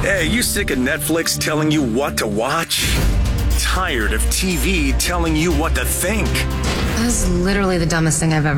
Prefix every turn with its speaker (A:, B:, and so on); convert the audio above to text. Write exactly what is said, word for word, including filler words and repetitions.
A: Hey, you sick of Netflix telling you what to watch? Tired of T V telling you what to think?
B: That was literally the dumbest thing I've ever